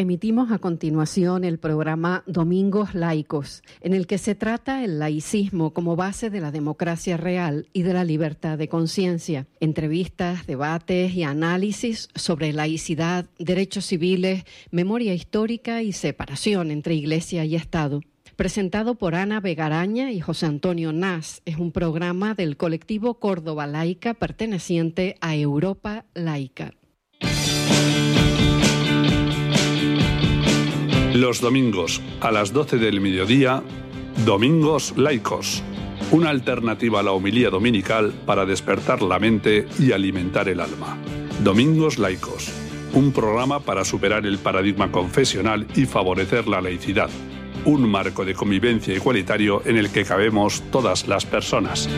Emitimos a continuación el programa Domingos Laicos, en el que se trata el laicismo como base de la democracia real y de la libertad de conciencia. Entrevistas, debates y análisis sobre laicidad, derechos civiles, memoria histórica y separación entre Iglesia y Estado. Presentado por Ana Vegaraña y José Antonio Naz, es un programa del colectivo Córdoba Laica perteneciente a Europa Laica. Los domingos a las 12 del mediodía, Domingos Laicos, una alternativa a la homilía dominical para despertar la mente y alimentar el alma. Domingos Laicos, un programa para superar el paradigma confesional y favorecer la laicidad, un marco de convivencia igualitario en el que cabemos todas las personas.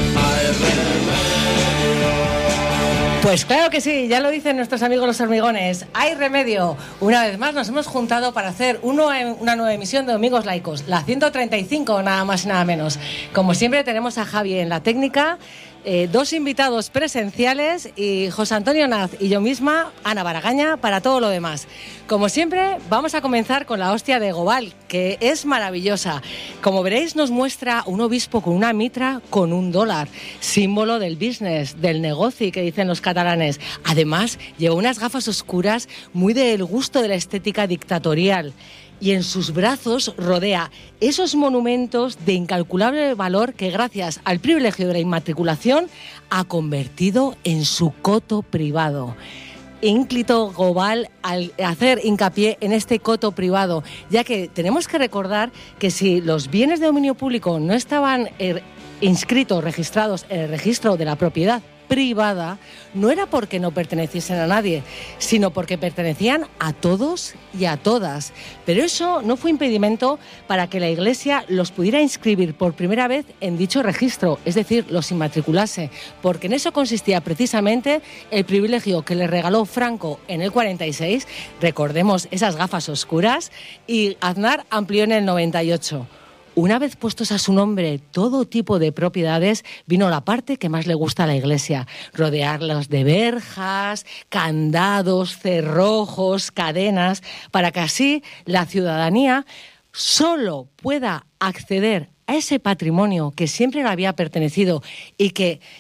Pues claro que sí, ya lo dicen nuestros amigos los hormigones. ¡Hay remedio! Una vez más nos hemos juntado para hacer una nueva emisión de Domingos Laicos, la 135, nada más y nada menos. Como siempre tenemos a Javi en la técnica, dos invitados presenciales y José Antonio Naz y yo misma, Ana Baragaña, para todo lo demás. Como siempre, vamos a comenzar con la hostia de Gobal, que es maravillosa. Como veréis, nos muestra un obispo con una mitra con $1, símbolo del business, del negocio que dicen los catalanes. Además, lleva unas gafas oscuras muy del gusto de la estética dictatorial. Y en sus brazos rodea esos monumentos de incalculable valor que gracias al privilegio de la inmatriculación ha convertido en su coto privado. Ínclito Gobal al hacer hincapié en este coto privado, ya que tenemos que recordar que si los bienes de dominio público no estaban inscritos, registrados en el registro de la propiedad privada, no era porque no perteneciesen a nadie, sino porque pertenecían a todos y a todas. Pero eso no fue impedimento para que la Iglesia los pudiera inscribir por primera vez en dicho registro, es decir, los inmatriculase, porque en eso consistía precisamente el privilegio que le regaló Franco en el 46, recordemos esas gafas oscuras, y Aznar amplió en el 98. Una vez puestos a su nombre todo tipo de propiedades, vino la parte que más le gusta a la Iglesia, rodearlas de verjas, candados, cerrojos, cadenas, para que así la ciudadanía solo pueda acceder a ese patrimonio que siempre le había pertenecido y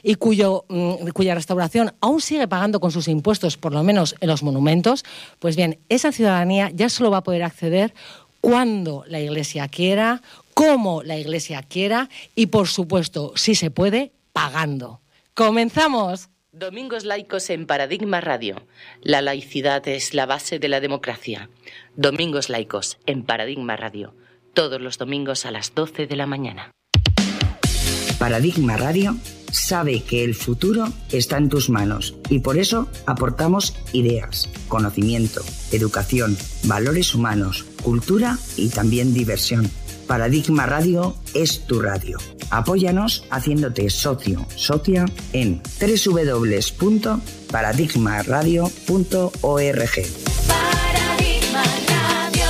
cuya restauración aún sigue pagando con sus impuestos, por lo menos en los monumentos. Pues bien, esa ciudadanía ya solo va a poder acceder cuando la Iglesia quiera, como la Iglesia quiera y, por supuesto, si se puede, pagando. ¡Comenzamos! Domingos Laicos en Paradigma Radio. La laicidad es la base de la democracia. Domingos Laicos en Paradigma Radio. Todos los domingos a las 12 de la mañana. Paradigma Radio sabe que el futuro está en tus manos y por eso aportamos ideas, conocimiento, educación, valores humanos, cultura y también diversión. Paradigma Radio es tu radio. Apóyanos haciéndote socia en www.paradigmaradio.org. Paradigma Radio.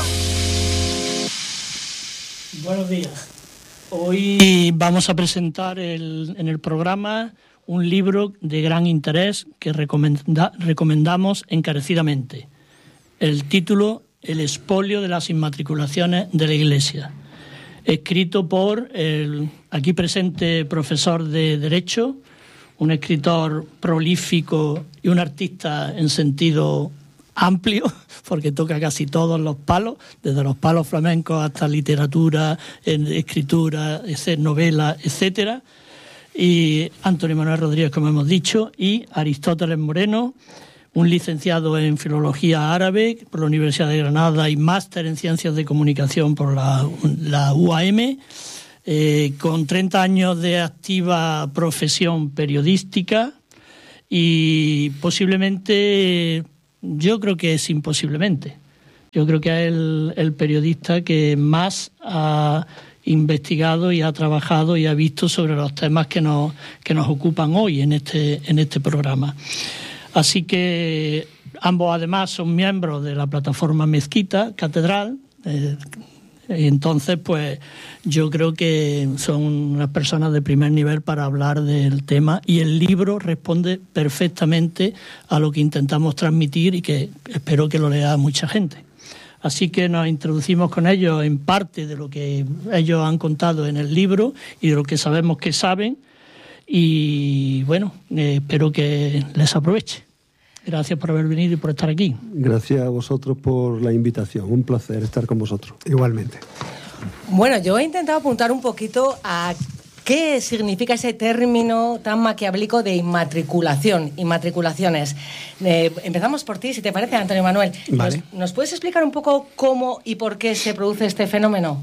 Buenos días. Hoy vamos a presentar en el programa un libro de gran interés que recomendamos encarecidamente. El título: El expolio de las inmatriculaciones de la Iglesia, escrito por el aquí presente profesor de Derecho, un escritor prolífico y un artista en sentido amplio, porque toca casi todos los palos, desde los palos flamencos hasta literatura, escritura, novela, etcétera. Y Antonio Manuel Rodríguez, como hemos dicho, y Aristóteles Moreno, un licenciado en Filología Árabe por la Universidad de Granada y máster en Ciencias de Comunicación por la UAM, con 30 años de activa profesión periodística y posiblemente, yo creo que es imposiblemente, yo creo que es el periodista que más ha investigado y ha trabajado y ha visto sobre los temas que nos ocupan hoy en este programa. Así que ambos además son miembros de la plataforma Mezquita Catedral. Entonces, pues yo creo que son unas personas de primer nivel para hablar del tema, y el libro responde perfectamente a lo que intentamos transmitir y que espero que lo lea mucha gente. Así que nos introducimos con ellos en parte de lo que ellos han contado en el libro y de lo que sabemos que saben. Y bueno, espero que les aproveche. Gracias por haber venido y por estar aquí. Gracias a vosotros por la invitación. Un placer estar con vosotros. Igualmente. Bueno, yo he intentado apuntar un poquito a qué significa ese término tan maquiavélico de inmatriculaciones. Empezamos por ti, si te parece, Antonio Manuel. Vale. ¿Nos puedes explicar un poco cómo y por qué se produce este fenómeno?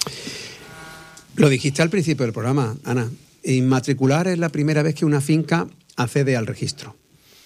Lo dijiste al principio del programa, Ana. Inmatricular es la primera vez que una finca accede al registro.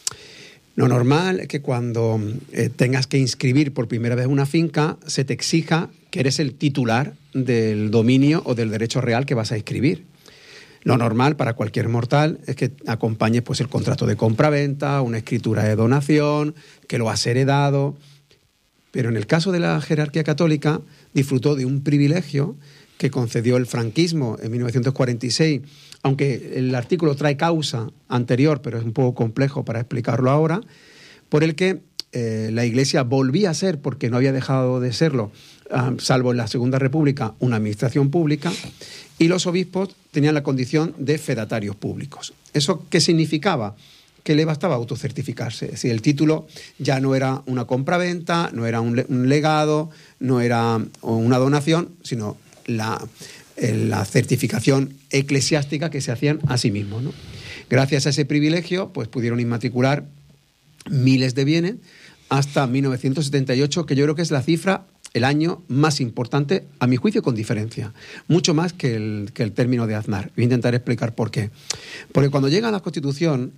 Lo normal es que cuando tengas que inscribir por primera vez una finca, se te exija que eres el titular del dominio o del derecho real que vas a inscribir. Lo normal para cualquier mortal es que acompañes pues, el contrato de compra-venta, una escritura de donación, que lo has heredado. Pero en el caso de la jerarquía católica, disfrutó de un privilegio que concedió el franquismo en 1946, aunque el artículo trae causa anterior, pero es un poco complejo para explicarlo ahora, por el que la Iglesia volvía a ser, porque no había dejado de serlo, salvo en la Segunda República, una administración pública, y los obispos tenían la condición de fedatarios públicos. ¿Eso qué significaba? Que le bastaba autocertificarse. Es decir, el título ya no era una compraventa, no era un legado, no era una donación, sino la certificación eclesiástica que se hacían a sí mismos, ¿no? Gracias a ese privilegio, pues pudieron inmatricular miles de bienes hasta 1978, que yo creo que es la cifra, el año más importante, a mi juicio, con diferencia. Mucho más que el término de Aznar. Voy a intentar explicar por qué. Porque cuando llega la Constitución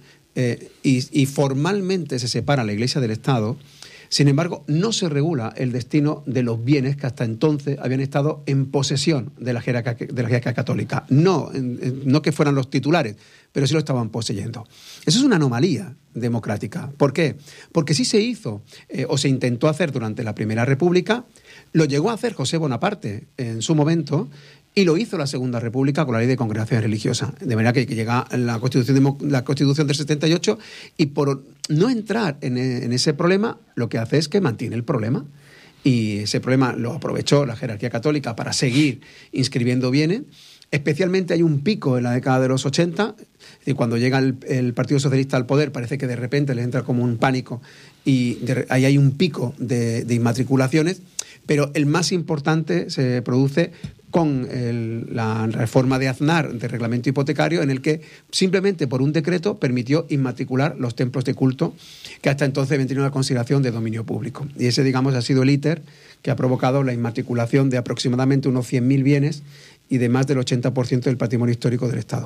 y formalmente se separa la Iglesia del Estado, sin embargo, no se regula el destino de los bienes que hasta entonces habían estado en posesión de la jerarquía católica. No que fueran los titulares, pero sí lo estaban poseyendo. Eso es una anomalía democrática. ¿Por qué? Porque sí se hizo o se intentó hacer durante la Primera República, lo llegó a hacer José Bonaparte en su momento, y lo hizo la Segunda República con la Ley de Congregaciones Religiosas. De manera que llega la Constitución del 78 y por no entrar en ese problema, lo que hace es que mantiene el problema. Y ese problema lo aprovechó la jerarquía católica para seguir inscribiendo bienes. Especialmente hay un pico en la década de los 80, y cuando llega el Partido Socialista al poder parece que de repente le entra como un pánico y ahí hay un pico de inmatriculaciones, pero el más importante se produce con la reforma de Aznar de reglamento hipotecario, en el que simplemente por un decreto permitió inmatricular los templos de culto que hasta entonces habían tenido una consideración de dominio público. Y ese, digamos, ha sido el íter que ha provocado la inmatriculación de aproximadamente unos 100.000 bienes y de más del 80% del patrimonio histórico del Estado.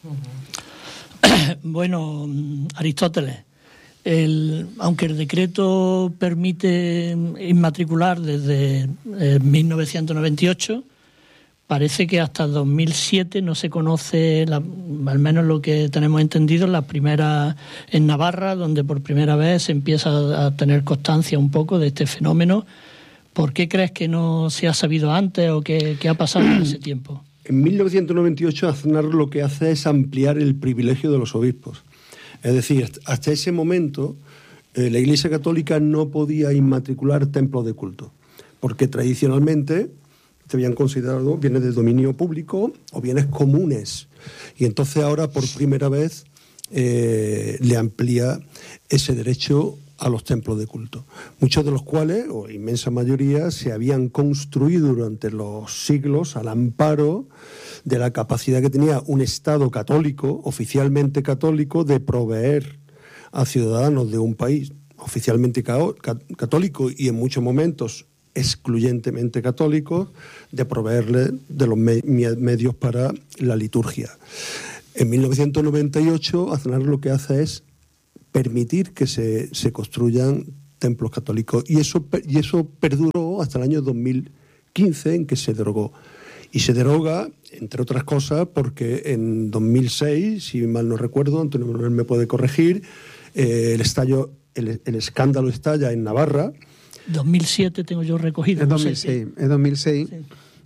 Bueno, Aristóteles, aunque el decreto permite inmatricular desde 1998, parece que hasta 2007 no se conoce, al menos lo que tenemos entendido, la primera en Navarra, donde por primera vez se empieza a tener constancia un poco de este fenómeno. ¿Por qué crees que no se ha sabido antes o qué ha pasado en ese tiempo? En 1998 Aznar lo que hace es ampliar el privilegio de los obispos. Es decir, hasta ese momento la Iglesia Católica no podía inmatricular templos de culto, porque tradicionalmente se habían considerado bienes de dominio público o bienes comunes. Y entonces ahora por primera vez le amplía ese derecho a los templos de culto, muchos de los cuales, o inmensa mayoría, se habían construido durante los siglos al amparo de la capacidad que tenía un Estado católico, oficialmente católico, de proveer a ciudadanos de un país oficialmente católico y en muchos momentos excluyentemente católicos, de proveerle de los medios para la liturgia. En 1998, Aznar lo que hace es permitir que se construyan templos católicos. Y eso perduró hasta el año 2015, en que se derogó. Y se deroga, entre otras cosas, porque en 2006, si mal no recuerdo, Antonio Manuel me puede corregir, el escándalo estalla en Navarra. 2007 tengo yo recogido. Es 2006. Sí.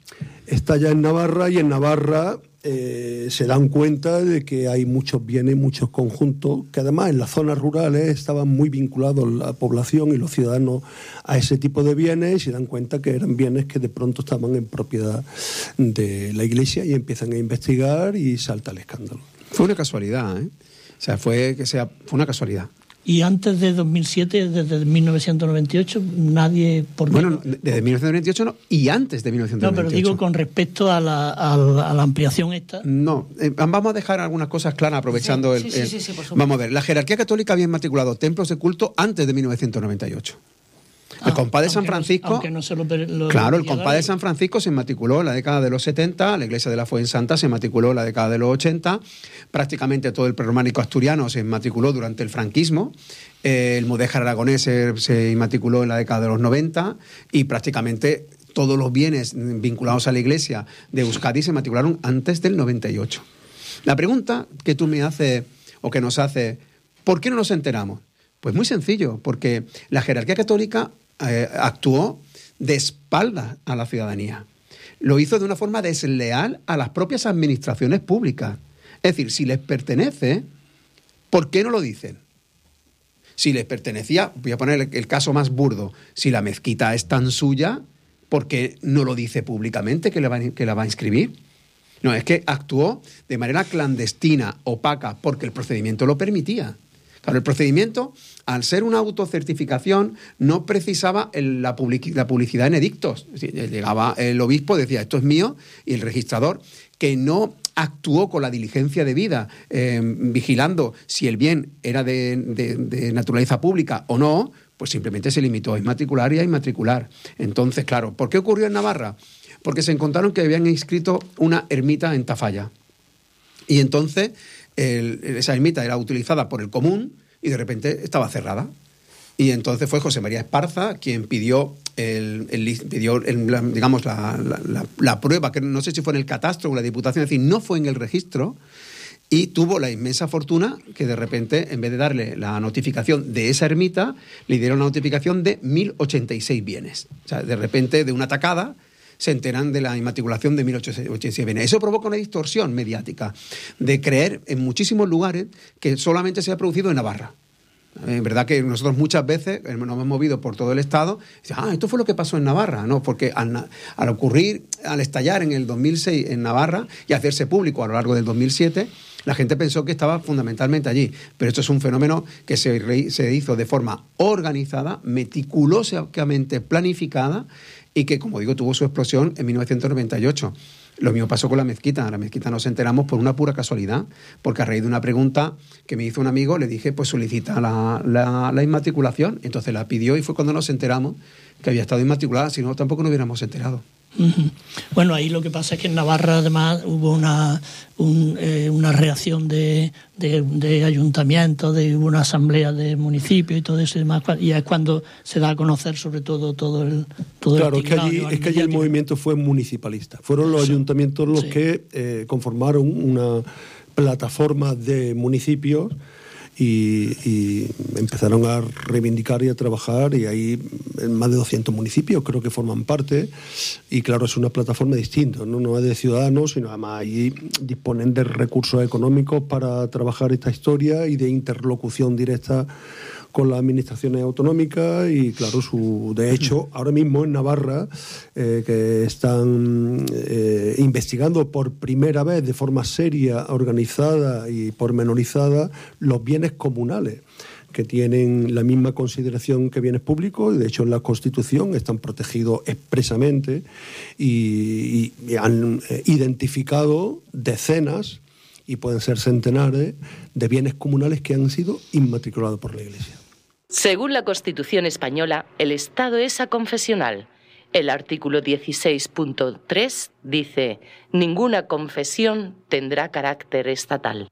está ya en Navarra, y en Navarra se dan cuenta de que hay muchos bienes, muchos conjuntos, que además en las zonas rurales estaban muy vinculados la población y los ciudadanos a ese tipo de bienes, y se dan cuenta que eran bienes que de pronto estaban en propiedad de la Iglesia, y empiezan a investigar y salta el escándalo. Fue una casualidad, ¿eh? O sea, fue una casualidad. Y antes de 2007, desde 1998, nadie... Bueno, desde 1998 no, y antes de 1998. No, pero digo con respecto a la ampliación esta. No, vamos a dejar algunas cosas claras aprovechando sí, por supuesto. Vamos a ver, la jerarquía católica había inmatriculado templos de culto antes de 1998. El compadre de San Francisco, claro, el compadre de San Francisco se inmatriculó en la década de los 70, la iglesia de la Fuensanta se inmatriculó en la década de los 80, prácticamente todo el prerrománico asturiano se inmatriculó durante el franquismo, el mudéjar aragonés se inmatriculó en la década de los 90, y prácticamente todos los bienes vinculados a la iglesia de Euskadi se inmatricularon antes del 98. La pregunta que tú me haces, o que nos hace, ¿por qué no nos enteramos? Pues muy sencillo, porque la jerarquía católica actuó de espaldas a la ciudadanía. Lo hizo de una forma desleal a las propias administraciones públicas. Es decir, si les pertenece, ¿por qué no lo dicen? Si les pertenecía, voy a poner el caso más burdo, si la mezquita es tan suya, ¿por qué no lo dice públicamente que la va a inscribir? No, es que actuó de manera clandestina, opaca, porque el procedimiento lo permitía. Claro, el procedimiento, al ser una autocertificación, no precisaba la publicidad en edictos. Es decir, llegaba el obispo, decía, esto es mío, y el registrador, que no actuó con la diligencia debida, vigilando si el bien era de naturaleza pública o no, pues simplemente se limitó a inmatricular y a inmatricular. Entonces, claro, ¿por qué ocurrió en Navarra? Porque se encontraron que habían inscrito una ermita en Tafalla. Y entonces esa ermita era utilizada por el común y de repente estaba cerrada. Y entonces fue José María Esparza quien pidió la prueba, que no sé si fue en el catastro o en la Diputación, es decir, no fue en el registro, y tuvo la inmensa fortuna que de repente, en vez de darle la notificación de esa ermita, le dieron la notificación de 1.086 bienes. O sea, de repente, de una tacada, se enteran de la inmatriculación de 1.086 bienes. Eso provoca una distorsión mediática de creer en muchísimos lugares que solamente se ha producido en Navarra. En verdad que nosotros muchas veces nos hemos movido por todo el Estado y decimos, esto fue lo que pasó en Navarra. No, porque al estallar en el 2006 en Navarra y hacerse público a lo largo del 2007, la gente pensó que estaba fundamentalmente allí. Pero esto es un fenómeno que se hizo de forma organizada, meticulosamente planificada, y que, como digo, tuvo su explosión en 1998. Lo mismo pasó con la mezquita. La mezquita nos enteramos por una pura casualidad, porque a raíz de una pregunta que me hizo un amigo, le dije, pues solicita la inmatriculación. Entonces la pidió y fue cuando nos enteramos que había estado inmatriculada, si no tampoco nos hubiéramos enterado. Uh-huh. Bueno, ahí lo que pasa es que en Navarra además hubo una reacción de ayuntamientos, hubo una asamblea de municipios y todo eso y demás, y es cuando se da a conocer sobre todo el claro, es que allí el movimiento fue municipalista. Fueron los ayuntamientos los que conformaron una plataforma de municipios y empezaron a reivindicar y a trabajar, y hay más de 200 municipios creo que forman parte, y claro, es una plataforma distinta, no es de ciudadanos, sino además allí disponen de recursos económicos para trabajar esta historia y de interlocución directa con las administraciones autonómicas. Y claro, de hecho, ahora mismo en Navarra, que están investigando por primera vez de forma seria, organizada y pormenorizada los bienes comunales, que tienen la misma consideración que bienes públicos, y de hecho en la Constitución están protegidos expresamente, y han identificado decenas, y pueden ser centenares, de bienes comunales que han sido inmatriculados por la Iglesia. Según la Constitución española, el Estado es aconfesional. El artículo 16.3 dice: ninguna confesión tendrá carácter estatal.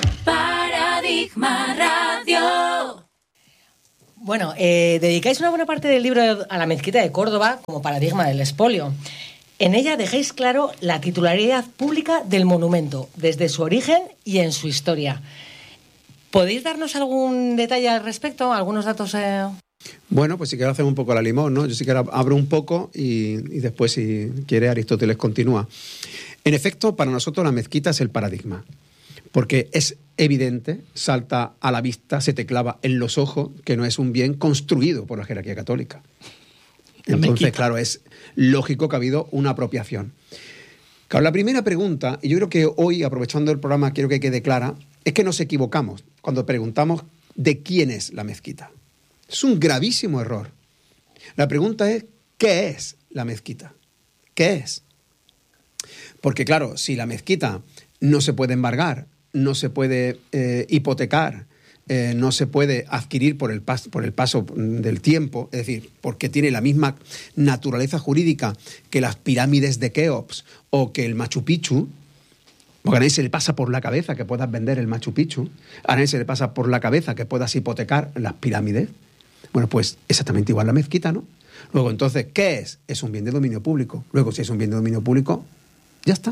Paradigma Radio. Bueno, dedicáis una buena parte del libro a la mezquita de Córdoba como paradigma del expolio. En ella dejáis claro la titularidad pública del monumento, desde su origen y en su historia. ¿Podéis darnos algún detalle al respecto? ¿Algunos datos? Bueno, pues si quieres hacemos un poco la limón, ¿no? Yo sí que abro un poco y después, si quiere, Aristóteles continúa. En efecto, para nosotros la mezquita es el paradigma, porque es evidente, salta a la vista, se te clava en los ojos que no es un bien construido por la jerarquía católica. Entonces, claro, es lógico que ha habido una apropiación. Claro, la primera pregunta, y yo creo que hoy, aprovechando el programa, quiero que quede clara, es que nos equivocamos cuando preguntamos de quién es la mezquita. Es un gravísimo error. La pregunta es, ¿qué es la mezquita? ¿Qué es? Porque claro, si la mezquita no se puede embargar, no se puede hipotecar, no se puede adquirir por el paso del tiempo, es decir, porque tiene la misma naturaleza jurídica que las pirámides de Keops o que el Machu Picchu, porque a nadie se le pasa por la cabeza que puedas vender el Machu Picchu, a nadie se le pasa por la cabeza que puedas hipotecar las pirámides. Bueno, pues exactamente igual la mezquita, ¿no? Luego, entonces, ¿qué es? Es un bien de dominio público. Luego, si es un bien de dominio público, ya está.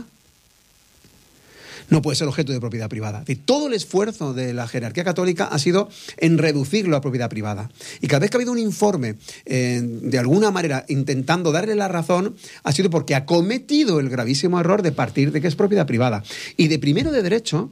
No puede ser objeto de propiedad privada. Es decir, todo el esfuerzo de la jerarquía católica ha sido en reducirlo a propiedad privada. Y cada vez que ha habido un informe, de alguna manera, intentando darle la razón, ha sido porque ha cometido el gravísimo error de partir de que es propiedad privada. Y de primero de derecho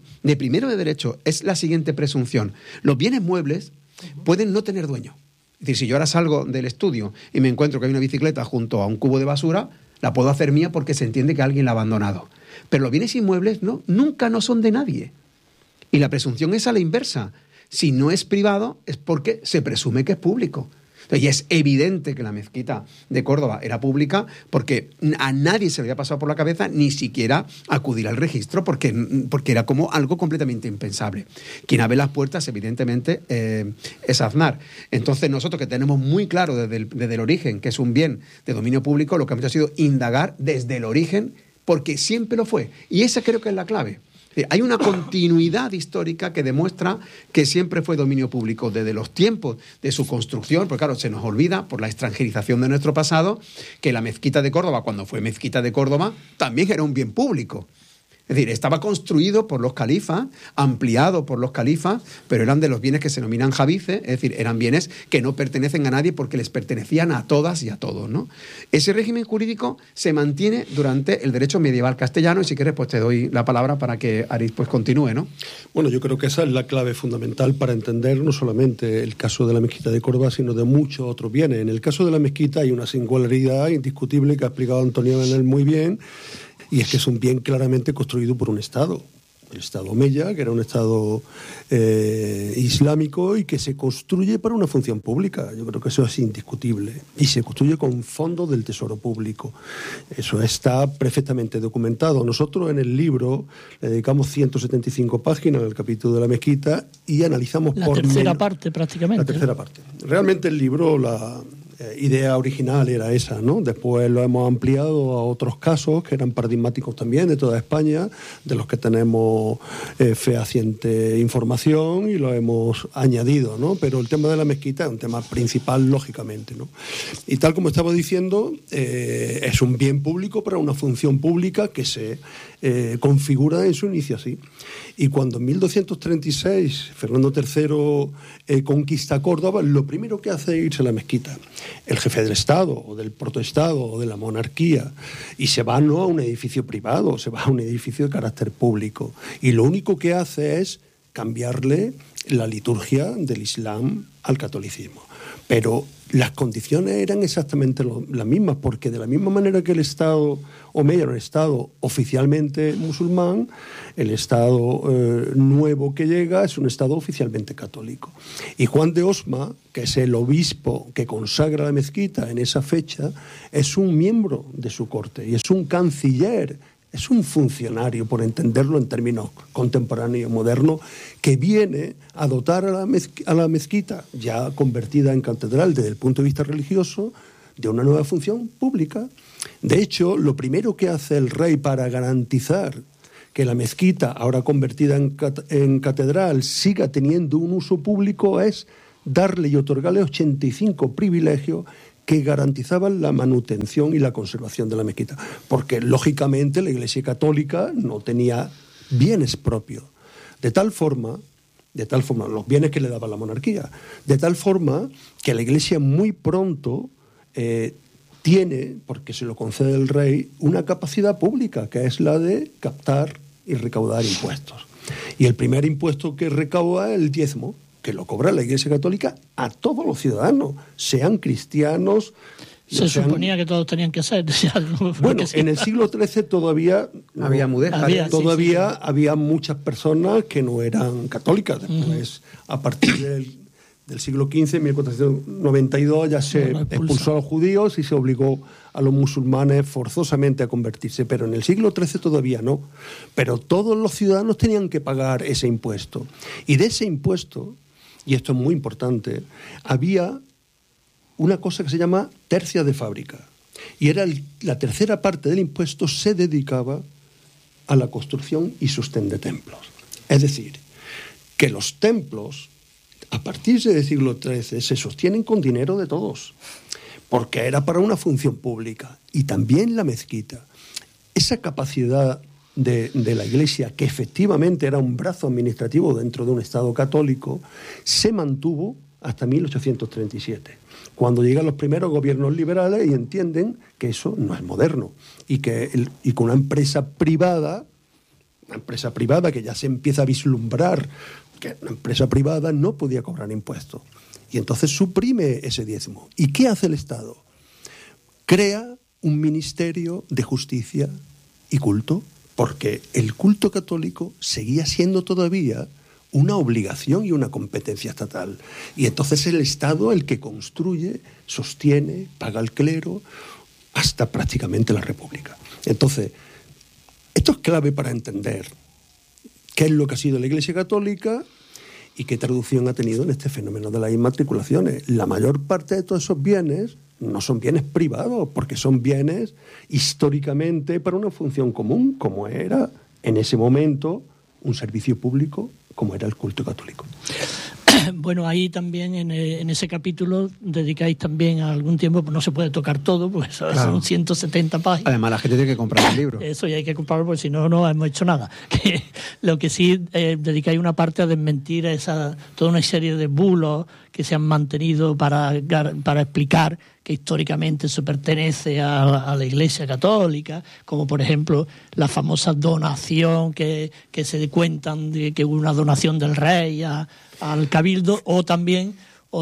es la siguiente presunción. Los bienes muebles pueden no tener dueño. Es decir, si yo ahora salgo del estudio y me encuentro que hay una bicicleta junto a un cubo de basura, la puedo hacer mía porque se entiende que alguien la ha abandonado. Pero los bienes inmuebles nunca no son de nadie. Y la presunción es a la inversa. Si no es privado es porque se presume que es público. Y es evidente que la mezquita de Córdoba era pública porque a nadie se le había pasado por la cabeza ni siquiera acudir al registro porque era como algo completamente impensable. Quien abre las puertas, evidentemente, es Aznar. Entonces nosotros, que tenemos muy claro desde el origen que es un bien de dominio público, lo que hemos hecho ha sido indagar desde el origen porque siempre lo fue. Y esa creo que es la clave. Hay una continuidad histórica que demuestra que siempre fue dominio público desde los tiempos de su construcción, porque claro, se nos olvida por la extranjerización de nuestro pasado que la mezquita de Córdoba, cuando fue mezquita de Córdoba, también era un bien público. Es decir, estaba construido por los califas, ampliado por los califas, pero eran de los bienes que se denominan javices, es decir, eran bienes que no pertenecen a nadie porque les pertenecían a todas y a todos, ¿no? Ese régimen jurídico se mantiene durante el derecho medieval castellano y si quieres pues te doy la palabra para que Aris pues continúe, ¿no? Bueno, yo creo que esa es la clave fundamental para entender no solamente el caso de la mezquita de Córdoba, sino de muchos otros bienes. En el caso de la mezquita hay una singularidad indiscutible que ha explicado Antonio Benel muy bien, y es que es un bien claramente construido por un Estado. El Estado Omeya, que era un Estado islámico y que se construye para una función pública. Yo creo que eso es indiscutible. Y se construye con fondos del Tesoro Público. Eso está perfectamente documentado. Nosotros en el libro le dedicamos 175 páginas al capítulo de la mezquita y analizamos la tercera parte prácticamente. La tercera parte. Realmente el libro, la idea original era esa, ¿no? Después lo hemos ampliado a otros casos que eran paradigmáticos también de toda España, de los que tenemos fehaciente información y lo hemos añadido, ¿no? Pero el tema de la mezquita es un tema principal, lógicamente, ¿no? Y tal como estaba diciendo, es un bien público para una función pública que se configura en su inicio así. Y cuando en 1236 Fernando III conquista Córdoba, lo primero que hace es irse a la mezquita. El jefe del Estado, o del protoestado, o de la monarquía, y se va no a un edificio privado, se va a un edificio de carácter público. Y lo único que hace es cambiarle la liturgia del Islam al catolicismo. Pero las condiciones eran exactamente las mismas, porque de la misma manera que el Estado Omeya era un Estado oficialmente musulmán, el Estado nuevo que llega es un Estado oficialmente católico. Y Juan de Osma, que es el obispo que consagra la mezquita en esa fecha, es un miembro de su corte y es un canciller. Es un funcionario, por entenderlo en términos contemporáneos y modernos, que viene a dotar a la mezquita, ya convertida en catedral desde el punto de vista religioso, de una nueva función pública. De hecho, lo primero que hace el rey para garantizar que la mezquita, ahora convertida en catedral, siga teniendo un uso público es darle y otorgarle 85 privilegios que garantizaban la manutención y la conservación de la mezquita, porque lógicamente la Iglesia Católica no tenía bienes propios, de tal forma de tal forma, los bienes que le daba la monarquía, de tal forma que la Iglesia muy pronto tiene, porque se lo concede el rey, una capacidad pública, que es la de captar y recaudar impuestos. Y el primer impuesto que recauda es el diezmo, que lo cobra la Iglesia Católica a todos los ciudadanos, sean cristianos. Se suponía que todos tenían que ser. Bueno, en el siglo XIII todavía había mudéjar. Había muchas personas que no eran católicas. Después, a partir del siglo XV, en 1492, ya se expulsó a los judíos y se obligó a los musulmanes forzosamente a convertirse. Pero en el siglo XIII todavía no. Pero todos los ciudadanos tenían que pagar ese impuesto. Y de ese impuesto, y esto es muy importante, había una cosa que se llama tercia de fábrica. Y era la tercera parte del impuesto se dedicaba a la construcción y sostén de templos. Es decir, que los templos, a partir del siglo XIII, se sostienen con dinero de todos, porque era para una función pública. Y también la mezquita. Esa capacidad de la Iglesia, que efectivamente era un brazo administrativo dentro de un Estado católico, se mantuvo hasta 1837, cuando llegan los primeros gobiernos liberales y entienden que eso no es moderno y que con una empresa privada que ya se empieza a vislumbrar que una empresa privada no podía cobrar impuestos. Y entonces suprime ese diezmo. ¿Y qué hace el Estado? Crea un ministerio de justicia y culto, porque el culto católico seguía siendo todavía una obligación y una competencia estatal. Y entonces es el Estado el que construye, sostiene, paga al clero, hasta prácticamente la República. Entonces, esto es clave para entender qué es lo que ha sido la Iglesia Católica y qué traducción ha tenido en este fenómeno de las inmatriculaciones. La mayor parte de todos esos bienes no son bienes privados, porque son bienes históricamente para una función común, como era en ese momento un servicio público, como era el culto católico. Bueno, ahí también en ese capítulo dedicáis también a algún tiempo, pues no se puede tocar todo, pues son 170 páginas. Además, la gente tiene que comprar el libro. Eso, y hay que comprarlo, porque si no, no hemos hecho nada. Lo que sí, dedicáis una parte a desmentir toda una serie de bulos que se han mantenido para explicar que históricamente eso pertenece a la Iglesia Católica, como por ejemplo la famosa donación que se cuentan de que hubo una donación del rey al cabildo, o también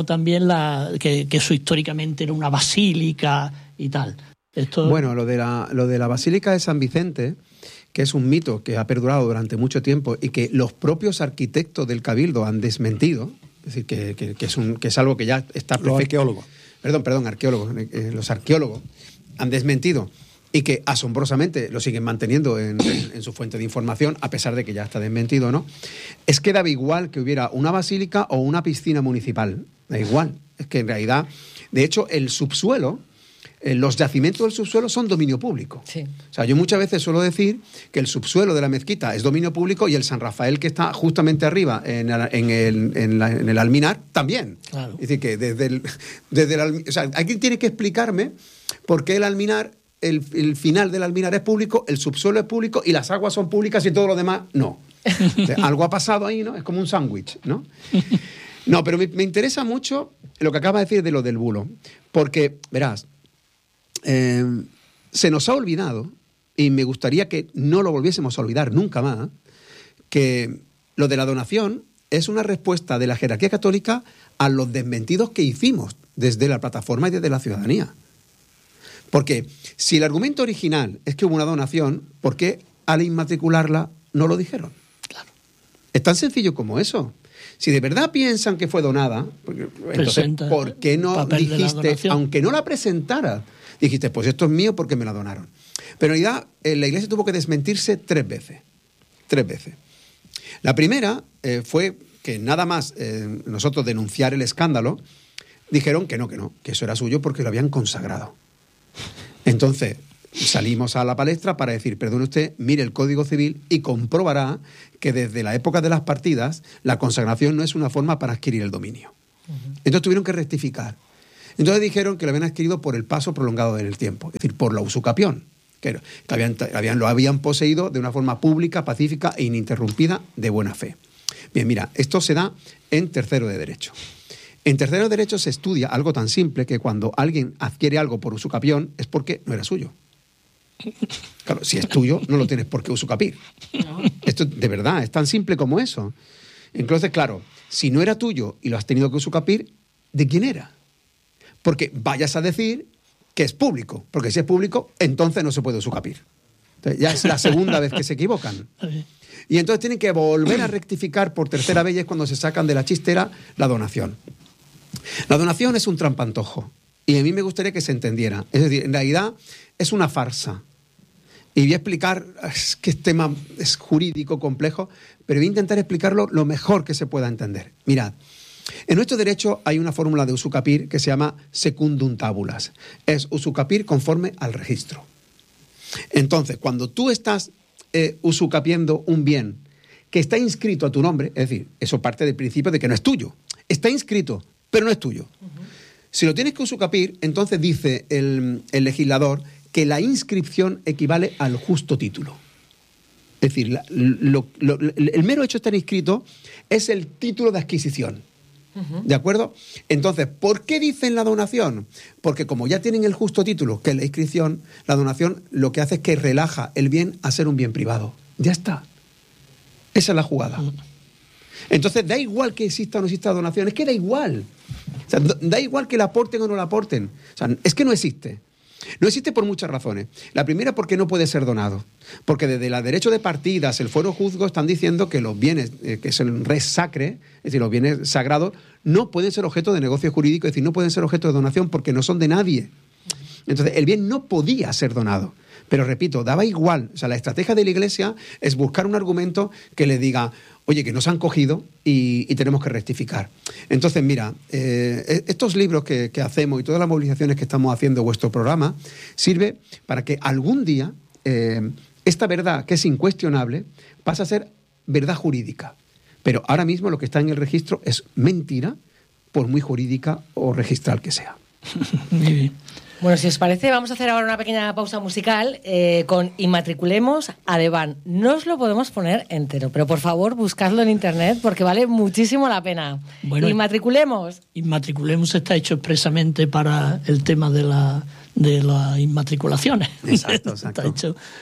que eso históricamente era una basílica y tal. Bueno, lo de la Basílica de San Vicente, que es un mito que ha perdurado durante mucho tiempo y que los propios arquitectos del cabildo han desmentido, es decir, que es algo que ya está perfecto. Los arqueólogos. Perdón, arqueólogos. Los arqueólogos han desmentido y que asombrosamente lo siguen manteniendo en su fuente de información, a pesar de que ya está desmentido, ¿no? Es que daba igual que hubiera una basílica o una piscina municipal. Da igual. Es que en realidad, de hecho, el subsuelo, los yacimientos del subsuelo son dominio público. Sí. O sea, yo muchas veces suelo decir que el subsuelo de la mezquita es dominio público y el San Rafael, que está justamente arriba en el alminar, también. Claro. Es decir, que desde el o sea, alguien tiene que explicarme por qué el alminar, el final del alminar es público, el subsuelo es público y las aguas son públicas y todo lo demás no. O sea, algo ha pasado ahí, ¿no? Es como un sándwich, ¿no? No, pero me interesa mucho lo que acaba de decir de lo del bulo, porque, verás, se nos ha olvidado, y me gustaría que no lo volviésemos a olvidar nunca más, que lo de la donación es una respuesta de la jerarquía católica a los desmentidos que hicimos desde la plataforma y desde la ciudadanía. Porque si el argumento original es que hubo una donación, ¿por qué al inmatricularla no lo dijeron? Claro. Es tan sencillo como eso. Si de verdad piensan que fue donada, entonces, ¿por qué no dijiste, aunque no la presentara, dijiste, pues esto es mío porque me la donaron? Pero en realidad la Iglesia tuvo que desmentirse 3 veces. 3 veces. La primera fue que nada más nosotros denunciar el escándalo, dijeron que no, que eso era suyo porque lo habían consagrado. Entonces salimos a la palestra para decir, perdone usted, mire el Código Civil y comprobará que desde la época de las partidas la consagración no es una forma para adquirir el dominio. Entonces tuvieron que rectificar. Entonces dijeron que lo habían adquirido por el paso prolongado en el tiempo, es decir, por la usucapión, que lo habían poseído de una forma pública, pacífica e ininterrumpida de buena fe. Bien, mira, esto se da en tercero de Derecho. En tercero de Derecho se estudia algo tan simple que cuando alguien adquiere algo por usucapión es porque no era suyo. Claro, si es tuyo, no lo tienes por qué usucapir. No. Esto de verdad es tan simple como eso. Entonces, claro, si no era tuyo y lo has tenido que usucapir, ¿de quién era? Porque vayas a decir que es público, porque si es público, entonces no se puede usucapir. Entonces, ya es la segunda vez que se equivocan. Y entonces tienen que volver a rectificar por tercera vez, y es cuando se sacan de la chistera la donación. La donación es un trampantojo, y a mí me gustaría que se entendiera. Es decir, en realidad es una farsa. Y voy a explicar, es que este tema es jurídico, complejo, pero voy a intentar explicarlo lo mejor que se pueda entender. Mirad, en nuestro derecho hay una fórmula de usucapir que se llama secundum tabulas. Es usucapir conforme al registro. Entonces, cuando tú estás usucapiendo un bien que está inscrito a tu nombre, es decir, eso parte del principio de que no es tuyo. Está inscrito, pero no es tuyo. Si lo tienes que usucapir, entonces dice el legislador que la inscripción equivale al justo título. Es decir, el mero hecho de estar inscrito es el título de adquisición. ¿De acuerdo? Entonces, ¿por qué dicen la donación? Porque como ya tienen el justo título, que es la inscripción, la donación lo que hace es que relaja el bien a ser un bien privado. Ya está. Esa es la jugada. Entonces, da igual que exista o no exista donación, es que da igual. O sea, da igual que la aporten o no la aporten. O sea, es que no existe. No existe por muchas razones. La primera, porque no puede ser donado. Porque desde el derecho de partidas, el fuero juzgo, están diciendo que los bienes, que es el res sacre, es decir, los bienes sagrados, no pueden ser objeto de negocio jurídico, es decir, no pueden ser objeto de donación porque no son de nadie. Entonces, el bien no podía ser donado. Pero repito, daba igual. O sea, la estrategia de la Iglesia es buscar un argumento que le diga, oye, que nos han cogido y tenemos que rectificar. Entonces, mira, estos libros que hacemos y todas las movilizaciones que estamos haciendo en vuestro programa sirve para que algún día esta verdad, que es incuestionable, pase a ser verdad jurídica. Pero ahora mismo lo que está en el registro es mentira, por muy jurídica o registral que sea. Muy bien. Bueno, si os parece, vamos a hacer ahora una pequeña pausa musical con Inmatriculemos a Devant. No os lo podemos poner entero, pero por favor buscadlo en internet porque vale muchísimo la pena. Bueno, Inmatriculemos. Inmatriculemos está hecho expresamente para el tema de las inmatriculaciones. Exacto, exacto. Está hecho